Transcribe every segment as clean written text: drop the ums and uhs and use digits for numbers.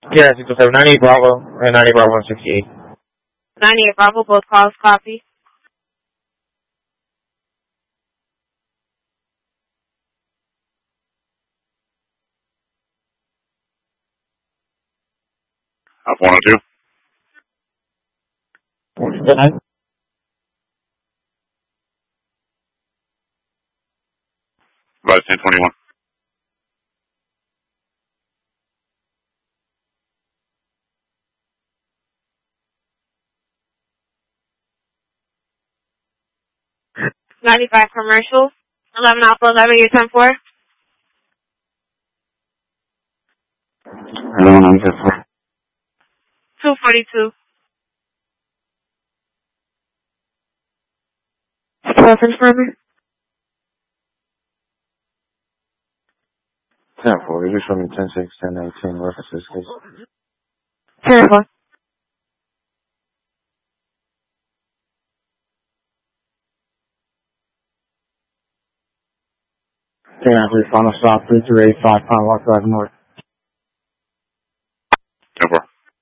Yes, it was 98 Bravo and 98 Bravo 168. 98 Bravo, both calls copy. Alpha 102. Good night. Advise 1021. '95 commercial. 11 Alpha 11, your 10-4. 242. Reference number? 10-4. You just showed me 10-6, 10-18 references, please. 10-4. Final stop, 3385 Pine Walk Drive North. 10-4.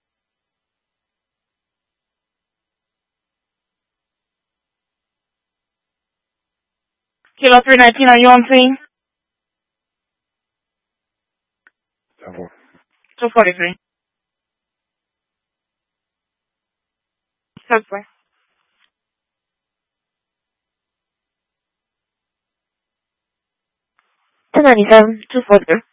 Kilo 319, are you on scene? 10-4. 243. 10-4. 1097, 243.